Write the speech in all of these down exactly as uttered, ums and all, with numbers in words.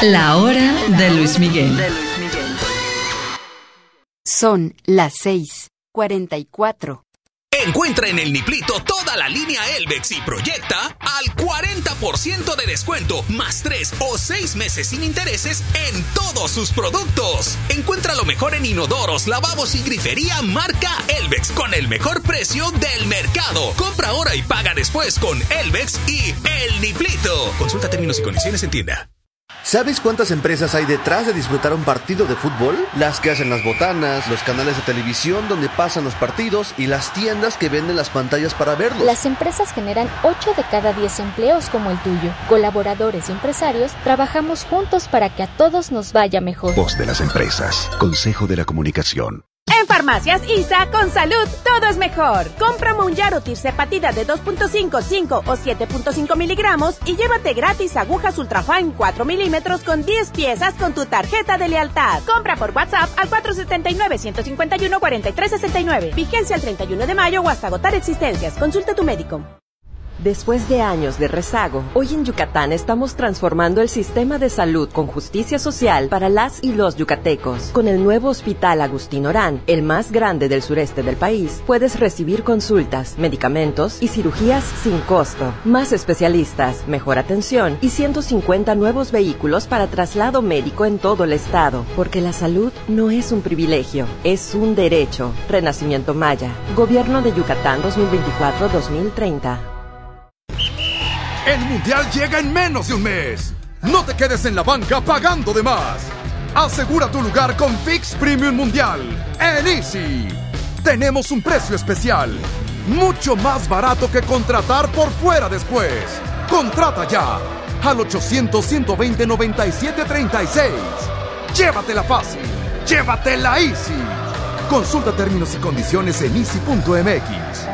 La hora de Luis Miguel. Son las seis cuarenta y cuatro. Encuentra en el Niplito toda la línea Elvex y Proyecta al cuarenta por ciento de descuento, más tres o seis meses sin intereses en todos sus productos. Encuentra lo mejor en inodoros, lavabos y grifería marca Elvex con el mejor precio del mercado. Compra ahora y paga después con Elvex y el Niplito. Consulta términos y condiciones en tienda. ¿Sabes cuántas empresas hay detrás de disfrutar un partido de fútbol? Las que hacen las botanas, los canales de televisión donde pasan los partidos y las tiendas que venden las pantallas para verlos. Las empresas generan ocho de cada diez empleos como el tuyo. Colaboradores y empresarios trabajamos juntos para que a todos nos vaya mejor. Voz de las empresas. Consejo de la Comunicación. En Farmacias I S A, con salud, todo es mejor. Compra Monjaro Tirzepatida de dos punto cinco, cinco o siete punto cinco miligramos y llévate gratis agujas Ultrafine cuatro milímetros con diez piezas con tu tarjeta de lealtad. Compra por WhatsApp al cuatro siete nueve, uno cinco uno, cuatro tres seis nueve. Vigencia el treinta y uno de mayo o hasta agotar existencias. Consulta a tu médico. Después de años de rezago, hoy en Yucatán estamos transformando el sistema de salud con justicia social para las y los yucatecos. Con el nuevo Hospital Agustín Orán, el más grande del sureste del país, puedes recibir consultas, medicamentos y cirugías sin costo. Más especialistas, mejor atención y ciento cincuenta nuevos vehículos para traslado médico en todo el estado. Porque la salud no es un privilegio, es un derecho. Renacimiento Maya. Gobierno de Yucatán dos mil veinticuatro a dos mil treinta. El Mundial llega en menos de un mes. No te quedes en la banca pagando de más. Asegura tu lugar con Fix Premium Mundial en Easy. Tenemos un precio especial, mucho más barato que contratar por fuera después. Contrata ya al ochocientos, ciento veinte, noventa y siete, treinta y seis. Llévatela fácil, llévatela Easy. Consulta términos y condiciones en easy punto m x.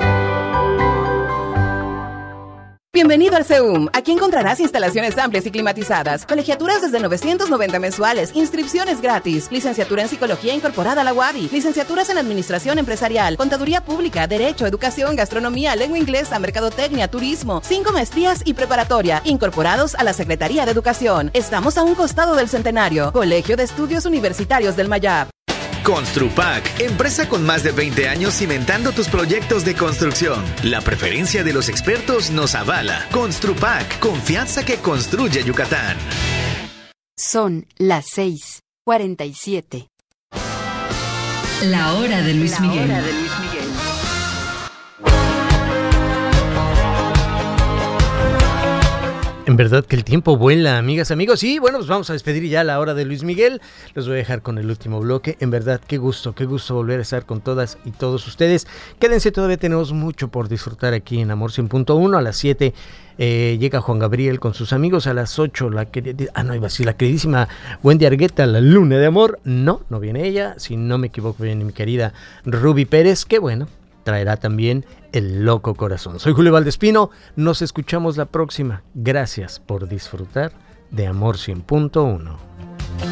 Bienvenido al CEUM. Aquí encontrarás instalaciones amplias y climatizadas, colegiaturas desde novecientos noventa mensuales, inscripciones gratis, licenciatura en Psicología incorporada a la U A B I, licenciaturas en Administración Empresarial, Contaduría Pública, Derecho, Educación, Gastronomía, Lengua Inglesa, Mercadotecnia, Turismo, cinco maestrías y preparatoria, incorporados a la Secretaría de Educación. Estamos a un costado del Centenario. Colegio de Estudios Universitarios del Mayab. Construpac, empresa con más de veinte años cimentando tus proyectos de construcción. La preferencia de los expertos nos avala. Construpac, confianza que construye Yucatán. Son las seis cuarenta y siete. La hora de Luis Miguel. La hora de Luis Miguel. En verdad que el tiempo vuela, amigas, amigos. Y bueno, pues vamos a despedir ya la hora de Luis Miguel. Los voy a dejar con el último bloque. En verdad, qué gusto, qué gusto volver a estar con todas y todos ustedes. Quédense, todavía tenemos mucho por disfrutar aquí en Amor cien punto uno. A las siete eh, llega Juan Gabriel con sus amigos. A las ocho, la, querid- ah, no, iba a decir, la queridísima Wendy Argueta, la luna de amor. No, no viene ella. Si no me equivoco, viene mi querida Ruby Pérez. Qué bueno. Traerá también El Loco Corazón. Soy Julio Valdespino, nos escuchamos la próxima. Gracias por disfrutar de Amor cien punto uno.